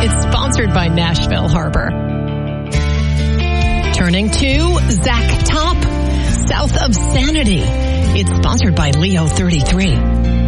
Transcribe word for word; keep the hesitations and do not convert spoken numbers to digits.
It's sponsored by Nashville Harbor. Turning to Zach Top, South of Sanity. It's sponsored by Leo thirty-three.